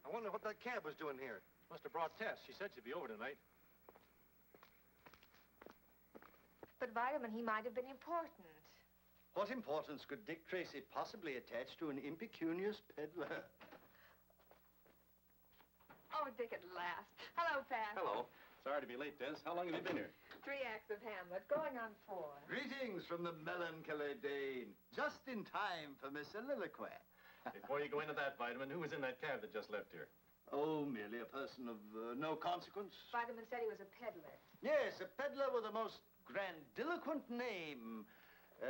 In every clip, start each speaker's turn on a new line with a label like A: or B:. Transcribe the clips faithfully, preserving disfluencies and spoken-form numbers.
A: I wonder what that cab was doing here.
B: Must have brought Tess. She said she'd be over tonight.
C: But, Vitamin, he might have been important.
D: What importance could Dick Tracy possibly attach to an impecunious peddler?
C: Oh, Dick at last. Hello, Pat.
B: Hello. Sorry to be late, Tess. How long have you been here?
C: Three acts of Hamlet, going on four.
D: Greetings from the melancholy Dane. Just in time for Miss Soliloquy.
B: Before you go into that, Vitamin, who was in that cab that just left here?
D: Oh, merely a person of uh, no consequence.
C: Vitamin said he was a peddler.
D: Yes, a peddler with a most grandiloquent name. Uh,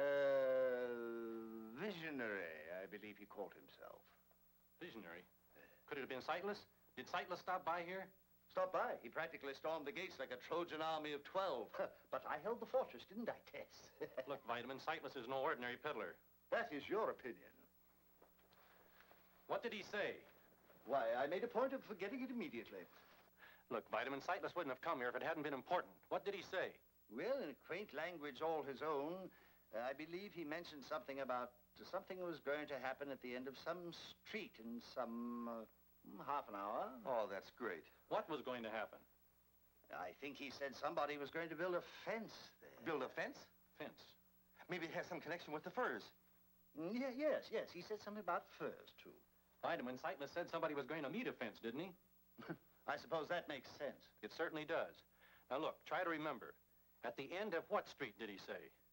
D: visionary, I believe he called himself.
B: Visionary? Could it have been Sightless? Did Sightless stop by here?
D: Stop by. He practically stormed the gates like a Trojan army of twelve. But I held the fortress, didn't I, Tess?
B: Look, Vitamin, Sightless is no ordinary peddler.
D: That is your opinion.
B: What did he say?
D: Why, I made a point of forgetting it immediately.
B: Look, Vitamin, Sightless wouldn't have come here if it hadn't been important. What did he say?
D: Well, in a quaint language all his own, uh, I believe he mentioned something about uh, something was going to happen at the end of some street in some uh, half an hour.
A: Oh, that's great.
B: What was going to happen?
D: I think he said somebody was going to build a fence there.
A: Build a fence?
B: Fence.
A: Maybe it has some connection with the furs.
D: Mm, yeah, yes, yes. He said something about furs, too.
B: Vitamin, Sightless said somebody was going to meet a fence, didn't he?
D: I suppose that makes sense.
B: It certainly does. Now, look, try to remember. At the end of what street did he say?